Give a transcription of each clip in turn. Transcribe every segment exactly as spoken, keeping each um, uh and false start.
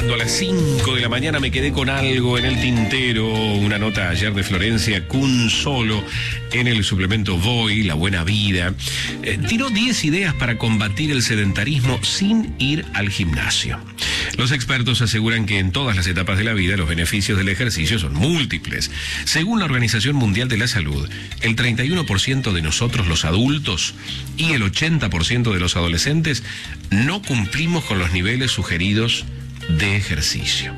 llegando a las cinco de la mañana, me quedé con algo en el tintero. Una nota ayer de Florencia Cunzolo en el suplemento Voy, La Buena Vida. Eh, tiró diez ideas para combatir el sedentarismo sin ir al gimnasio. Los expertos aseguran que en todas las etapas de la vida los beneficios del ejercicio son múltiples. Según la Organización Mundial de la Salud, el treinta y uno por ciento de nosotros los adultos y el ochenta por ciento de los adolescentes no cumplimos con los niveles sugeridos de ejercicio.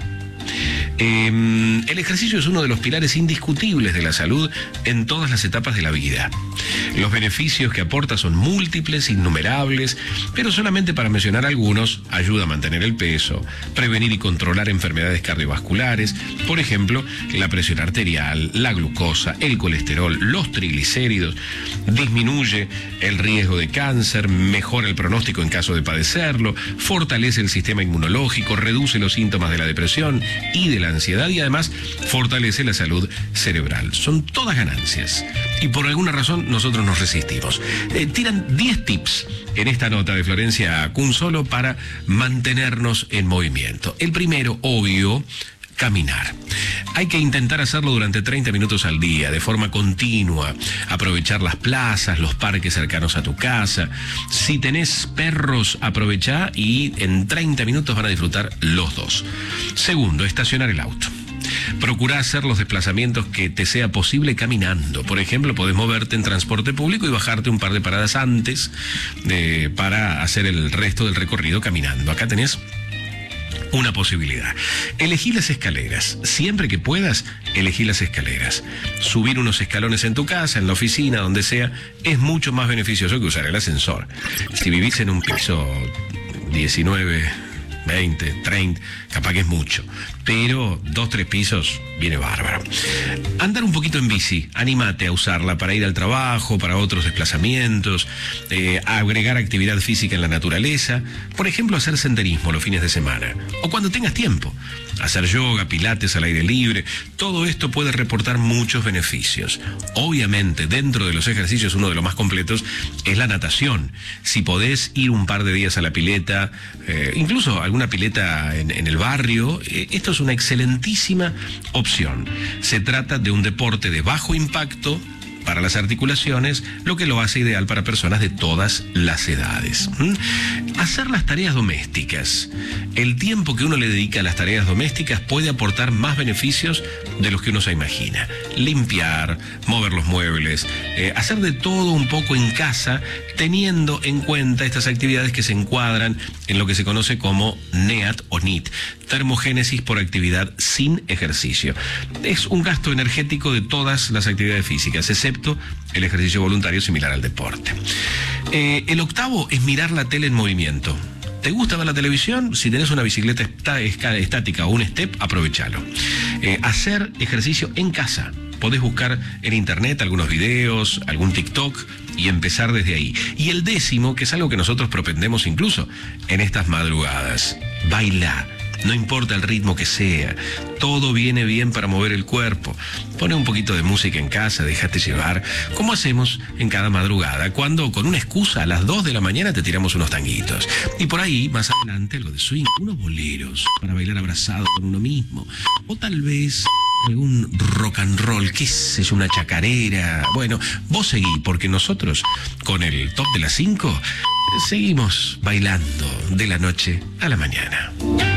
Eh, el ejercicio es uno de los pilares indiscutibles de la salud en todas las etapas de la vida. Los beneficios que aporta son múltiples, innumerables, pero solamente para mencionar algunos, ayuda a mantener el peso, prevenir y controlar enfermedades cardiovasculares, por ejemplo, la presión arterial, la glucosa, el colesterol, los triglicéridos, disminuye el riesgo de cáncer, mejora el pronóstico en caso de padecerlo, fortalece el sistema inmunológico, reduce los síntomas de la depresión y de la ansiedad y además fortalece la salud cerebral. Son todas ganancias y por alguna razón nosotros nos resistimos. Eh, tiran diez tips en esta nota de Florencia Cunzolo para mantenernos en movimiento. El primero, obvio, caminar. Hay que intentar hacerlo durante treinta minutos al día, de forma continua, aprovechar las plazas, los parques cercanos a tu casa. Si tenés perros, aprovechá y en treinta minutos van a disfrutar los dos. Segundo, estacionar el auto. Procurá hacer los desplazamientos que te sea posible caminando. Por ejemplo, podés moverte en transporte público y bajarte un par de paradas antes eh, para hacer el resto del recorrido caminando. Acá tenés una posibilidad. Elegí las escaleras. Siempre que puedas, elegí las escaleras. Subir unos escalones en tu casa, en la oficina, donde sea, es mucho más beneficioso que usar el ascensor. Si vivís en un piso diecinueve, veinte, treinta, capaz que es mucho, pero dos, tres pisos viene bárbaro. Andar un poquito en bici, anímate a usarla para ir al trabajo, para otros desplazamientos, eh, agregar actividad física en la naturaleza, por ejemplo, hacer senderismo los fines de semana, o cuando tengas tiempo, hacer yoga, pilates al aire libre. Todo esto puede reportar muchos beneficios. Obviamente, dentro de los ejercicios, uno de los más completos es la natación. Si podés ir un par de días a la pileta, eh, incluso alguna pileta en, en el barrio, eh, esto es una excelentísima opción. Se trata de un deporte de bajo impacto para las articulaciones, lo que lo hace ideal para personas de todas las edades. ¿Mm? Hacer las tareas domésticas. El tiempo que uno le dedica a las tareas domésticas puede aportar más beneficios de los que uno se imagina. Limpiar, mover los muebles, eh, hacer de todo un poco en casa, teniendo en cuenta estas actividades que se encuadran en lo que se conoce como NEAT o NEAT, termogénesis por actividad sin ejercicio. Es un gasto energético de todas las actividades físicas, excepto el ejercicio voluntario similar al deporte. Eh, el octavo es mirar la tele en movimiento. ¿Te gusta ver la televisión? Si tenés una bicicleta está, está, estática o un step, aprovechalo. Eh, hacer ejercicio en casa. Podés buscar en internet algunos videos, algún TikTok y empezar desde ahí. Y el décimo, que es algo que nosotros propendemos incluso en estas madrugadas, baila. No importa el ritmo que sea, todo viene bien para mover el cuerpo. Pone un poquito de música en casa, déjate llevar, como hacemos en cada madrugada, cuando con una excusa a las dos de la mañana te tiramos unos tanguitos. Y por ahí, más adelante, algo de swing, unos boleros para bailar abrazado con uno mismo. O tal vez algún rock and roll, qué sé yo, una chacarera. Bueno, vos seguí, porque nosotros, con el top de las cinco, seguimos bailando de la noche a la mañana.